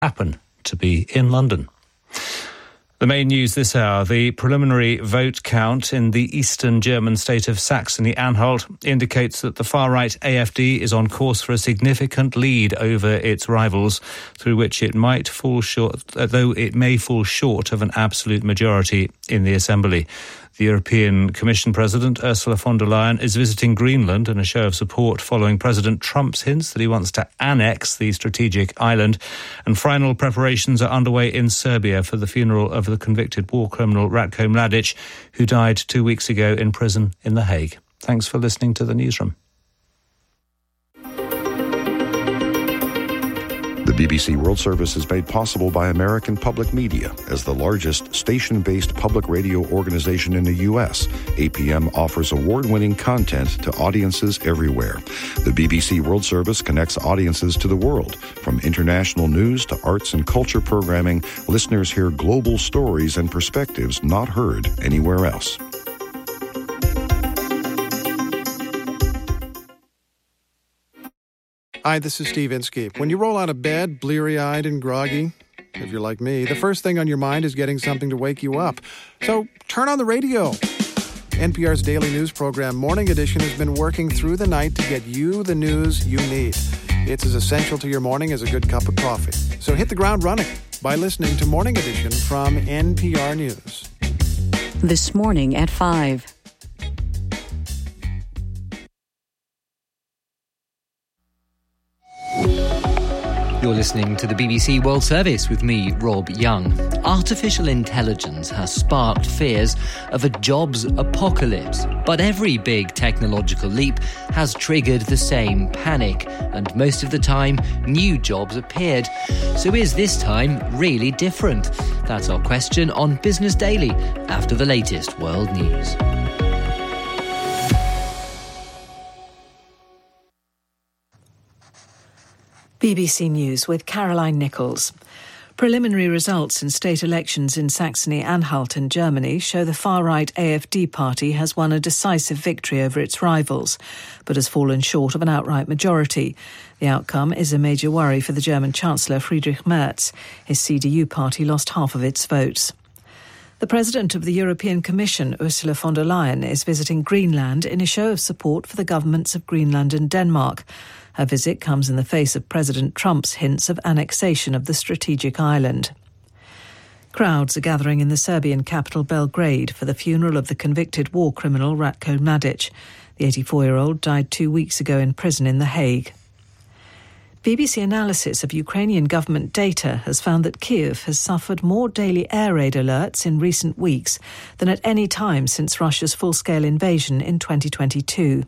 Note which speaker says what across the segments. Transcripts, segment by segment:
Speaker 1: happen to be in London. The main news this hour, the preliminary vote count in the eastern German state of Saxony-Anhalt indicates that the far-right AfD is on course for a significant lead over its rivals, through which it might fall short, though it may fall short of an absolute majority in the Assembly. The European Commission President Ursula von der Leyen is visiting Greenland in a show of support following President Trump's hints that he wants to annex the strategic island. And final preparations are underway in Serbia for the funeral of the convicted war criminal Ratko Mladic, who died 2 weeks ago in prison in The Hague. Thanks for listening to The Newsroom.
Speaker 2: The BBC World Service is made possible by American Public Media. As the largest station-based public radio organization in the U.S., APM offers award-winning content to audiences everywhere. The BBC World Service connects audiences to the world. From international news to arts and culture programming, listeners hear global stories and perspectives not heard anywhere else.
Speaker 3: Hi, this is Steve Inskeep. When you roll out of bed, bleary-eyed and groggy, if you're like me, the first thing on your mind is getting something to wake you up. So turn on the radio. NPR's daily news program, Morning Edition, has been working through the night to get you the news you need. It's as essential to your morning as a good cup of coffee. So hit the ground running by listening to Morning Edition from NPR News.
Speaker 4: This morning at 5.
Speaker 5: You're listening to the BBC World Service with me, Rob Young. Artificial intelligence has sparked fears of a jobs apocalypse, but every big technological leap has triggered the same panic, and most of the time, new jobs appeared. So is this time really different? That's our question on Business Daily after the latest world news.
Speaker 6: BBC News with Caroline Nichols. Preliminary results in state elections in Saxony-Anhalt in Germany show the far-right AfD party has won a decisive victory over its rivals, but has fallen short of an outright majority. The outcome is a major worry for the German Chancellor Friedrich Merz. His CDU party lost half of its votes. The President of the European Commission, Ursula von der Leyen, is visiting Greenland in a show of support for the governments of Greenland and Denmark. Her visit comes in the face of President Trump's hints of annexation of the strategic island. Crowds are gathering in the Serbian capital Belgrade for the funeral of the convicted war criminal Ratko Mladic. The 84-year-old died 2 weeks ago in prison in The Hague. BBC analysis of Ukrainian government data has found that Kyiv has suffered more daily air raid alerts in recent weeks than at any time since Russia's full-scale invasion in 2022.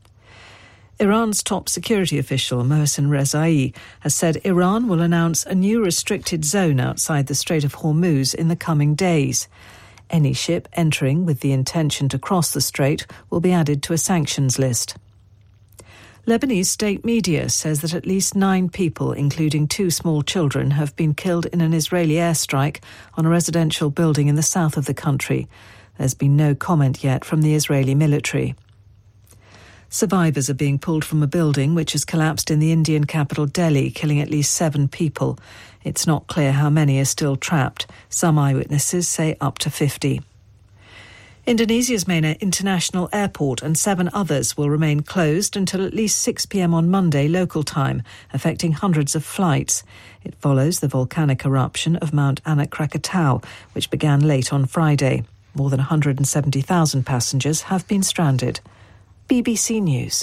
Speaker 6: Iran's top security official, Mohsen Rezai, has said Iran will announce a new restricted zone outside the Strait of Hormuz in the coming days. Any ship entering with the intention to cross the strait will be added to a sanctions list. Lebanese state media says that at least 9 people, including 2 small children, have been killed in an Israeli airstrike on a residential building in the south of the country. There's been no comment yet from the Israeli military. Survivors are being pulled from a building which has collapsed in the Indian capital Delhi, killing at least 7 people. It's not clear how many are still trapped. Some eyewitnesses say up to 50. Indonesia's main international airport and 7 others will remain closed until at least 6 p.m. on Monday local time, affecting hundreds of flights. It follows the volcanic eruption of Mount Anak Krakatau, which began late on Friday. More than 170,000 passengers have been stranded. BBC News.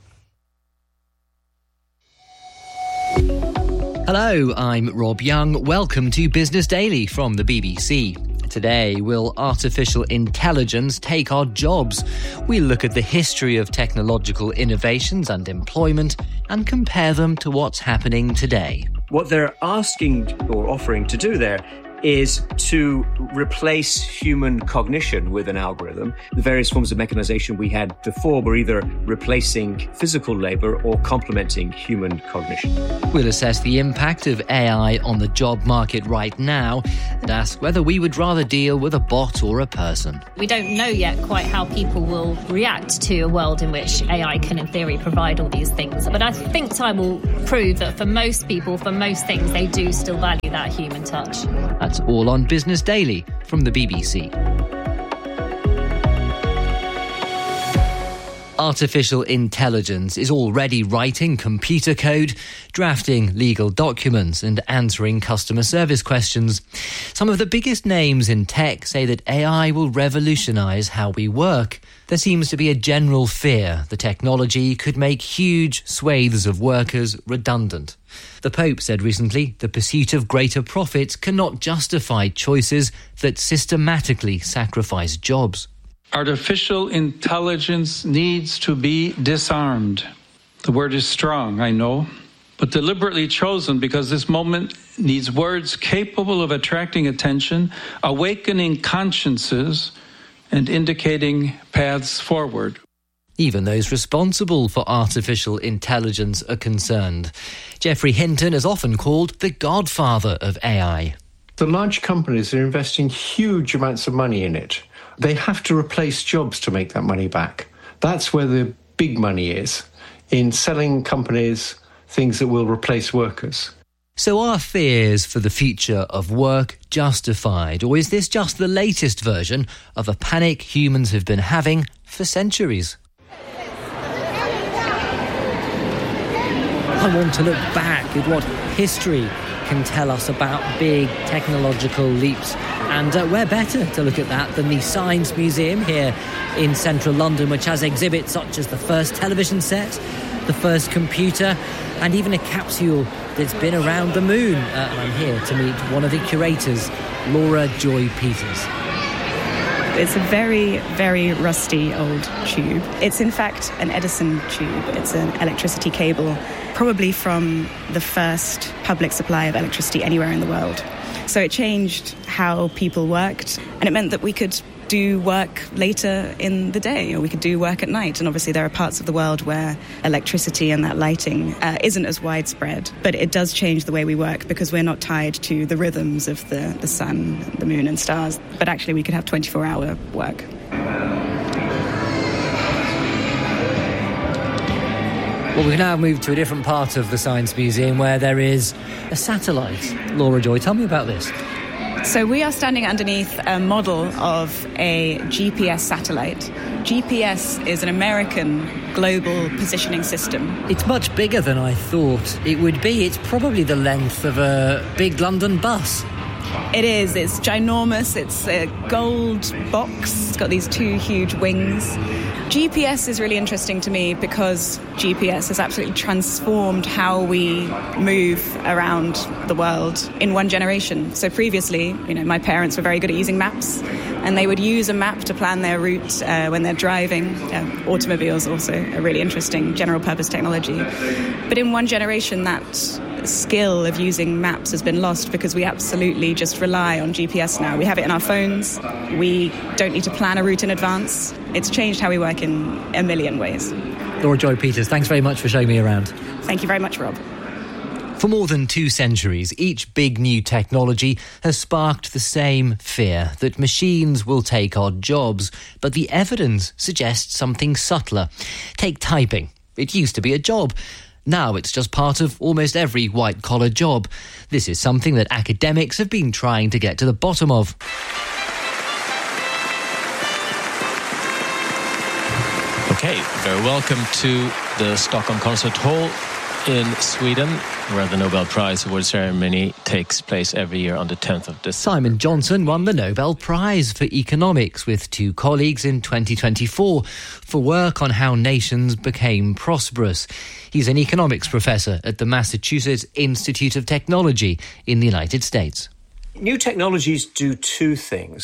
Speaker 5: Hello, I'm Rob Young. Welcome to Business Daily from the BBC. Today, will artificial intelligence take our jobs? We'll look at the history of technological innovations and employment and compare them to what's happening today.
Speaker 7: What they're asking or offering to do there is to replace human cognition with an algorithm. The various forms of mechanization we had before were either replacing physical labor or complementing human cognition.
Speaker 5: We'll assess the impact of AI on the job market right now and ask whether we would rather deal with a bot or a person.
Speaker 8: We don't know yet quite how people will react to a world in which AI can, in theory, provide all these things. But I think time will prove that for most people, for most things, they do still value that human touch.
Speaker 5: That's all on Business Daily from the BBC. Artificial intelligence is already writing computer code, drafting legal documents and answering customer service questions. Some of the biggest names in tech say that AI will revolutionise how we work. There seems to be a general fear the technology could make huge swathes of workers redundant. The Pope said recently the pursuit of greater profits cannot justify choices that systematically sacrifice jobs.
Speaker 9: Artificial intelligence needs to be disarmed. The word is strong, I know, but deliberately chosen because this moment needs words capable of attracting attention, awakening consciences, and indicating paths forward.
Speaker 5: Even those responsible for artificial intelligence are concerned. Geoffrey Hinton is often called the godfather of AI.
Speaker 10: The large companies are investing huge amounts of money in it. They have to replace jobs to make that money back. That's where the big money is, in selling companies things that will replace workers.
Speaker 5: So are fears for the future of work justified, or is this just the latest version of a panic humans have been having for centuries? I want to look back at what history can tell us about big technological leaps. And where better to look at that than the Science Museum here in central London, which has exhibits such as the first television set, the first computer, and even a capsule that's been around the moon. And I'm here to meet one of the curators, Laura Joy Peters.
Speaker 11: It's a very, very rusty old tube. It's in fact an Edison tube. It's an electricity cable, probably from the first public supply of electricity anywhere in the world. So it changed how people worked, and it meant that we could do work later in the day, or we could do work at night. And obviously there are parts of the world where electricity and that lighting isn't as widespread, but it does change the way we work because we're not tied to the rhythms of the sun, the moon and stars. But actually we could have 24-hour work.
Speaker 5: Well, we've now moved to a different part of the Science Museum where there is a satellite. Laura Joy, tell me about this.
Speaker 11: So we are standing underneath a model of a GPS satellite. GPS is an American global positioning system.
Speaker 5: It's much bigger than I thought it would be. It's probably the length of a big London bus.
Speaker 11: It is. It's ginormous. It's a gold box. It's got these two huge wings. GPS is really interesting to me because GPS has absolutely transformed how we move around the world in one generation. So previously, my parents were very good at using maps, and they would use a map to plan their route when they're driving. Automobiles also a really interesting general purpose technology. But in one generation, that skill of using maps has been lost because we absolutely just rely on GPS now. We have it in our phones. We don't need to plan a route in advance. It's changed how we work in a million ways.
Speaker 5: Laura Joy Peters, thanks very much for showing me around.
Speaker 11: Thank you very much, Rob.
Speaker 5: For more than 2 centuries, each big new technology has sparked the same fear that machines will take our jobs, but the evidence suggests something subtler. Take typing. It used to be a job. Now it's just part of almost every white-collar job. This is something that academics have been trying to get to the bottom of.
Speaker 12: Okay, very welcome to the Stockholm Concert Hall in Sweden, where the Nobel Prize award ceremony takes place every year on the 10th of December.
Speaker 5: Simon Johnson won the Nobel Prize for Economics with 2 colleagues in 2024 for work on how nations became prosperous. He's an economics professor at the Massachusetts Institute of Technology in the United States.
Speaker 7: New technologies do 2 things.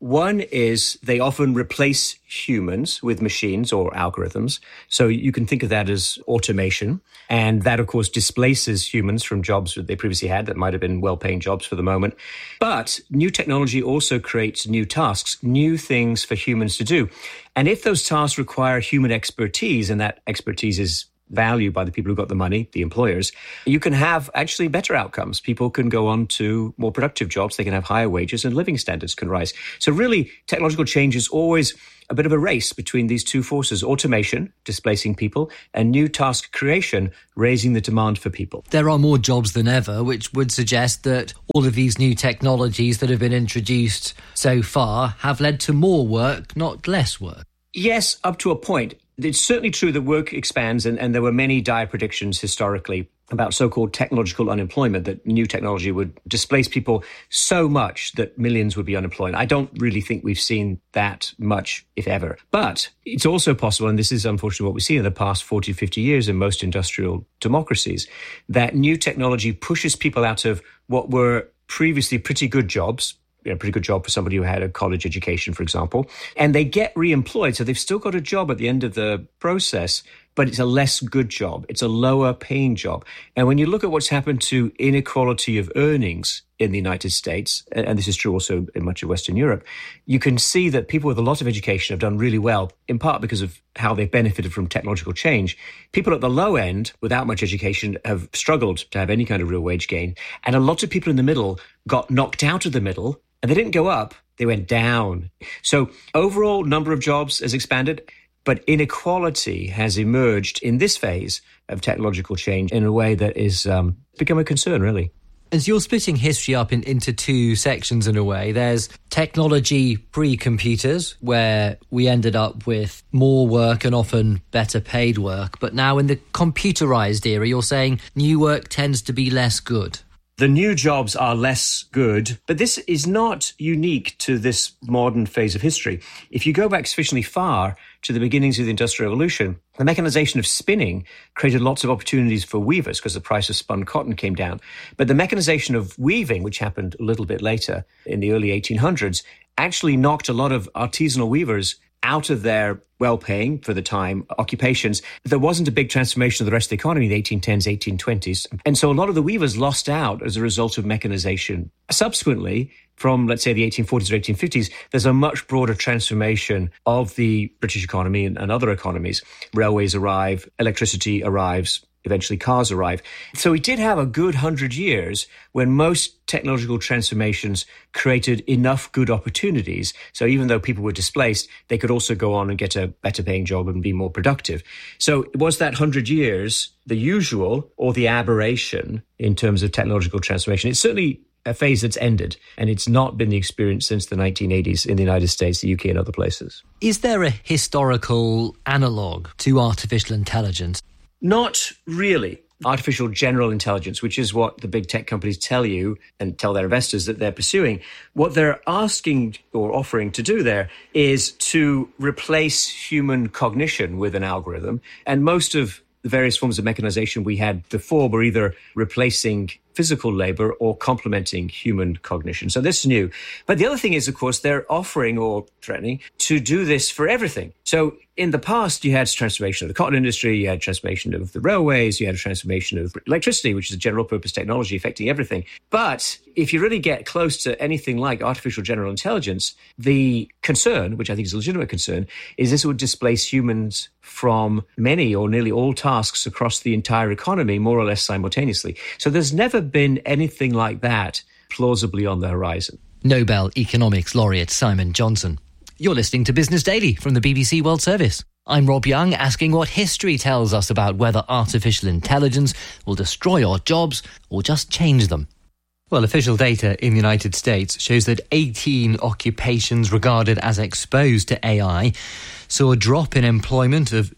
Speaker 7: One is they often replace humans with machines or algorithms. So you can think of that as automation. And that, of course, displaces humans from jobs that they previously had that might have been well-paying jobs for the moment. But new technology also creates new tasks, new things for humans to do. And if those tasks require human expertise, and that expertise is valued by the people who got the money, the employers, you can have actually better outcomes. People can go on to more productive jobs. They can have higher wages and living standards can rise. So really, technological change is always a bit of a race between these two forces: automation, displacing people, and new task creation, raising the demand for people.
Speaker 5: There are more jobs than ever, which would suggest that all of these new technologies that have been introduced so far have led to more work, not less work.
Speaker 7: Yes, up to a point. It's certainly true that work expands, and there were many dire predictions historically about so-called technological unemployment, that new technology would displace people so much that millions would be unemployed. I don't really think we've seen that much, if ever. But it's also possible, and this is unfortunately what we see in the past 40, 50 years in most industrial democracies, that new technology pushes people out of what were previously pretty good jobs, pretty good job for somebody who had a college education, for example, and they get re-employed. So they've still got a job at the end of the process, but it's a less good job. It's a lower paying job. And when you look at what's happened to inequality of earnings in the United States, and this is true also in much of Western Europe, you can see that people with a lot of education have done really well, in part because of how they've benefited from technological change. People at the low end, without much education, have struggled to have any kind of real wage gain. And a lot of people in the middle got knocked out of the middle, and they didn't go up, they went down. So overall number of jobs has expanded, but inequality has emerged in this phase of technological change in a way that is become a concern, really.
Speaker 5: As you're splitting history up into two sections in a way, there's technology pre-computers, where we ended up with more work and often better paid work. But now in the computerized era, you're saying new work tends to be less good.
Speaker 7: The new jobs are less good, but this is not unique to this modern phase of history. If you go back sufficiently far to the beginnings of the Industrial Revolution, the mechanization of spinning created lots of opportunities for weavers because the price of spun cotton came down. But the mechanization of weaving, which happened a little bit later in the early 1800s, actually knocked a lot of artisanal weavers out of their well-paying, for the time, occupations. There wasn't a big transformation of the rest of the economy in the 1810s, 1820s. And so a lot of the weavers lost out as a result of mechanization. Subsequently, from, let's say, the 1840s or 1850s, there's a much broader transformation of the British economy and other economies. Railways arrive, electricity arrives, eventually cars arrive. So we did have a good 100 years when most technological transformations created enough good opportunities. So even though people were displaced, they could also go on and get a better paying job and be more productive. So was that 100 years the usual or the aberration in terms of technological transformation? It's certainly a phase that's ended, and it's not been the experience since the 1980s in the United States, the UK and other places.
Speaker 5: Is there a historical analogue to artificial intelligence?
Speaker 7: Not really. Artificial general intelligence, which is what the big tech companies tell you and tell their investors that they're pursuing, what they're asking or offering to do there is to replace human cognition with an algorithm. And most of the various forms of mechanization we had before were either replacing physical labor or complementing human cognition. So this is new. But the other thing is, of course, they're offering or threatening to do this for everything. So in the past, you had transformation of the cotton industry, you had transformation of the railways, you had a transformation of electricity, which is a general purpose technology affecting everything. But if you really get close to anything like artificial general intelligence, the concern, which I think is a legitimate concern, is this would displace humans from many or nearly all tasks across the entire economy, more or less simultaneously. So there's never been anything like that plausibly on the horizon.
Speaker 5: Nobel Economics laureate Simon Johnson. You're listening to Business Daily from the BBC World Service. I'm Rob Young, asking what history tells us about whether artificial intelligence will destroy our jobs or just change them. Well, official data in the United States shows that 18 occupations regarded as exposed to AI saw a drop in employment of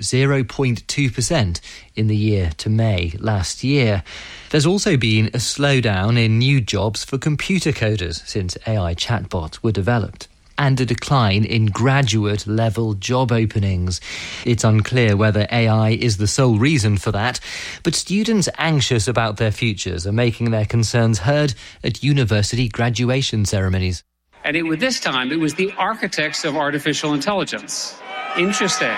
Speaker 5: 0.2% in the year to May last year. There's also been a slowdown in new jobs for computer coders since AI chatbots were developed, and a decline in graduate-level job openings. It's unclear whether AI is the sole reason for that, but students anxious about their futures are making their concerns heard at university graduation ceremonies.
Speaker 13: And this time, it was the architects of artificial intelligence. Interesting.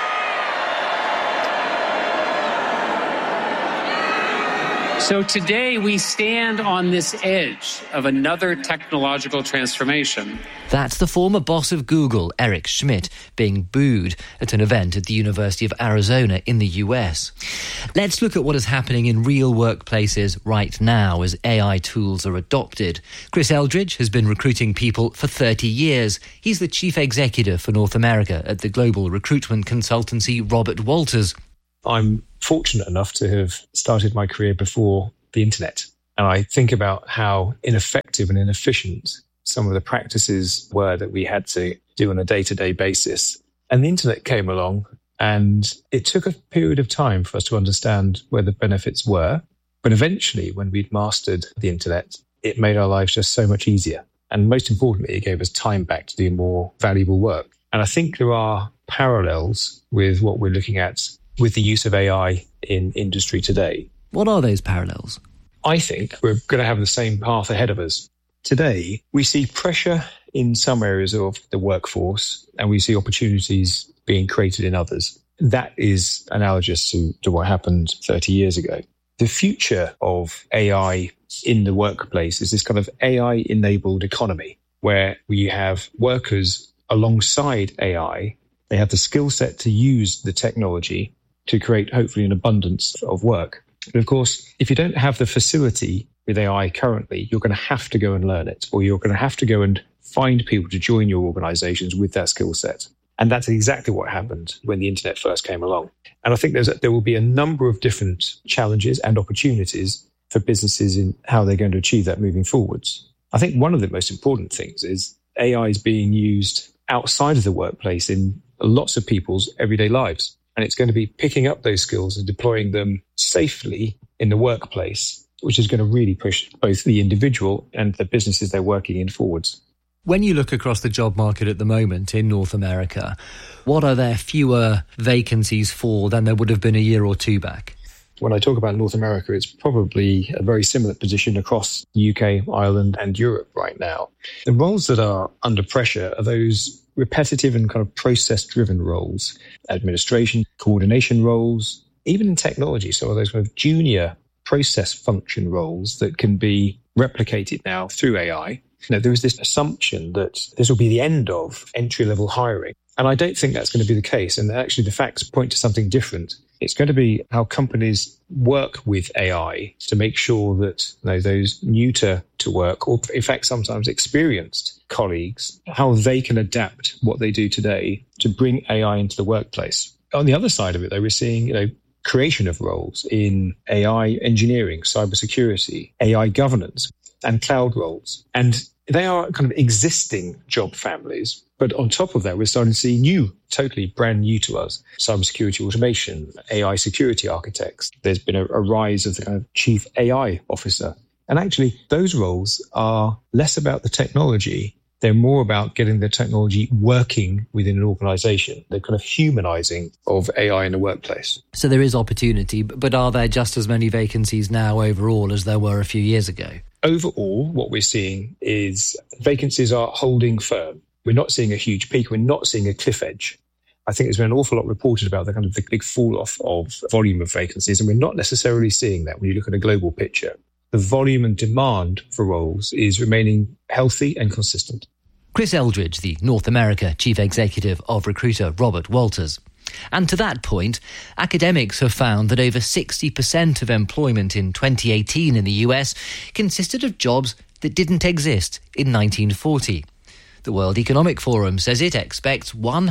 Speaker 13: So today we stand on this edge of another technological transformation.
Speaker 5: That's the former boss of Google, Eric Schmidt, being booed at an event at the University of Arizona in the US. Let's look at what is happening in real workplaces right now as AI tools are adopted. Chris Eldridge has been recruiting people for 30 years. He's the chief executive for North America at the global recruitment consultancy Robert Walters.
Speaker 14: I'm fortunate enough to have started my career before the internet. And I think about how ineffective and inefficient some of the practices were that we had to do on a day-to-day basis. And the internet came along, and it took a period of time for us to understand where the benefits were. But eventually, when we'd mastered the internet, it made our lives just so much easier. And most importantly, it gave us time back to do more valuable work. And I think there are parallels with what we're looking at with the use of AI in industry today.
Speaker 5: What are those parallels?
Speaker 14: I think we're going to have the same path ahead of us. Today, we see pressure in some areas of the workforce, and we see opportunities being created in others. That is analogous to what happened 30 years ago. The future of AI in the workplace is this kind of AI-enabled economy where we have workers alongside AI. They have the skill set to use the technology to create, hopefully, an abundance of work. But of course, if you don't have the facility with AI currently, you're going to have to go and learn it, or you're going to have to go and find people to join your organizations with that skill set. And that's exactly what happened when the internet first came along. And I think there will be a number of different challenges and opportunities for businesses in how they're going to achieve that moving forwards. I think one of the most important things is AI is being used outside of the workplace in lots of people's everyday lives. And it's going to be picking up those skills and deploying them safely in the workplace, which is going to really push both the individual and the businesses they're working in forwards.
Speaker 5: When you look across the job market at the moment in North America, what are there fewer vacancies for than there would have been a year or two back?
Speaker 14: When I talk about North America, it's probably a very similar position across the UK, Ireland and Europe right now. The roles that are under pressure are those repetitive and kind of process-driven roles, administration, coordination roles, even in technology, some of those kind of junior process function roles that can be replicated now through AI. There is this assumption that this will be the end of entry-level hiring. And I don't think that's going to be the case. And actually, the facts point to something different. It's going to be how companies work with AI to make sure that those new to work, or in fact, sometimes experienced colleagues, how they can adapt what they do today to bring AI into the workplace. On the other side of it, though, we're seeing, creation of roles in AI engineering, cybersecurity, AI governance, and cloud roles. And they are kind of existing job families. But on top of that, we're starting to see new, totally brand new to us, cybersecurity automation, AI security architects. There's been a rise of the kind of chief AI officer. And actually, those roles are less about the technology. They're more about getting the technology working within an organization. They're kind of humanizing of AI in the workplace.
Speaker 5: So there is opportunity, but are there just as many vacancies now overall as there were a few years ago?
Speaker 14: Overall, what we're seeing is vacancies are holding firm. We're not seeing a huge peak. We're not seeing a cliff edge. I think there's been an awful lot reported about the big fall off of volume of vacancies, and we're not necessarily seeing that when you look at a global picture. The volume and demand for roles is remaining healthy and consistent.
Speaker 5: Chris Eldridge, the North America Chief Executive of recruiter Robert Walters. And to that point, academics have found that over 60% of employment in 2018 in the US consisted of jobs that didn't exist in 1940. The World Economic Forum says it expects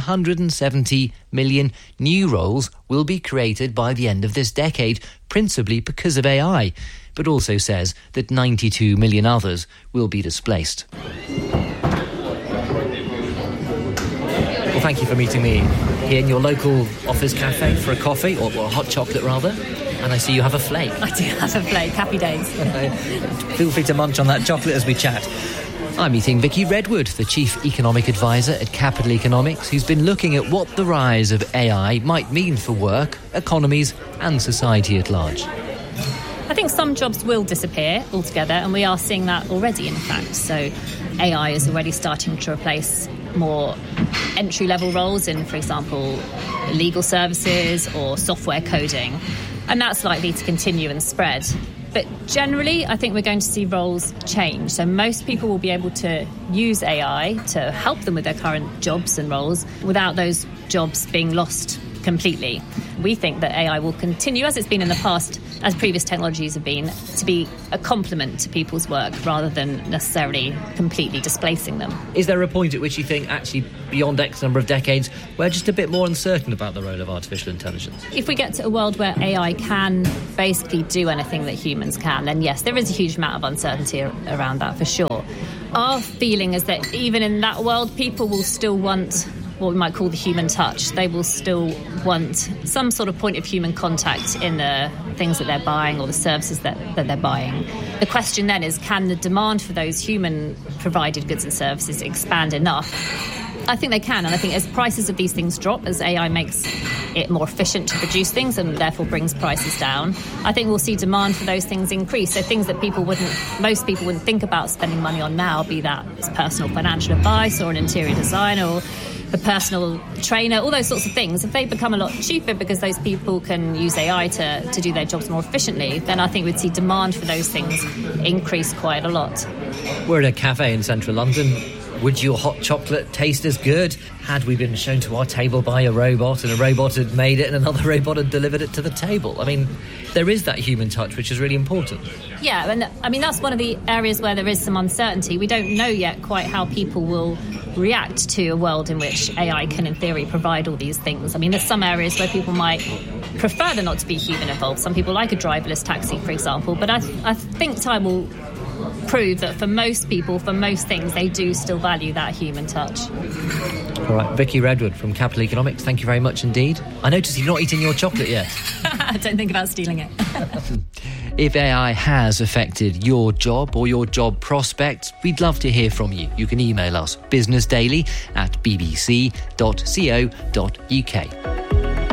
Speaker 5: 170 million new roles will be created by the end of this decade, principally because of AI, but also says that 92 million others will be displaced. Well, thank you for meeting me here in your local office cafe for a coffee, or a hot chocolate rather. And I see you have a flake.
Speaker 8: I do have a flake. Happy days.
Speaker 5: Feel free to munch on that chocolate as we chat. I'm meeting Vicky Redwood, the Chief Economic Advisor at Capital Economics, who's been looking at what the rise of AI might mean for work, economies and society at large.
Speaker 8: I think some jobs will disappear altogether, and we are seeing that already, in fact. So AI is already starting to replace more entry-level roles in, for example, legal services or software coding. And that's likely to continue and spread. But generally, I think we're going to see roles change. So most people will be able to use AI to help them with their current jobs and roles without those jobs being lost completely. We think that AI will continue, as it's been in the past, as previous technologies have been, to be a complement to people's work rather than necessarily completely displacing them.
Speaker 15: Is there a point at which you think, actually, beyond X number of decades, we're just a bit more uncertain about the role of artificial intelligence?
Speaker 8: If we get to a world where AI can basically do anything that humans can, then yes, there is a huge amount of uncertainty around that for sure. Our feeling is that even in that world, people will still want what we might call the human touch. They will still want some sort of point of human contact in the things that they're buying or the services that they're buying. The question then is, can the demand for those human-provided goods and services expand enough? I think they can, and I think as prices of these things drop, as AI makes it more efficient to produce things and therefore brings prices down, I think we'll see demand for those things increase. So things that most people wouldn't think about spending money on now, be that personal financial advice or an interior designer or a personal trainer, all those sorts of things, if they become a lot cheaper because those people can use AI to do their jobs more efficiently, then I think we'd see demand for those things increase quite a lot.
Speaker 15: We're at a cafe in central London. Would your hot chocolate taste as good had we been shown to our table by a robot and a robot had made it and another robot had delivered it to the table? I mean, there is that human touch, which is really important.
Speaker 8: Yeah, and I mean, that's one of the areas where there is some uncertainty. We don't know yet quite how people will react to a world in which AI can, in theory, provide all these things. I mean, there's some areas where people might prefer there not to be human involved. Some people like a driverless taxi, for example. But I think time will prove that for most people, for most things, they do still value that human touch.
Speaker 15: All right, Vicky Redwood from Capital Economics, thank you very much indeed. I noticed you've not eaten your chocolate yet.
Speaker 8: Don't think about stealing it.
Speaker 5: If AI has affected your job or your job prospects, we'd love to hear from you. You can email us businessdaily@bbc.co.uk.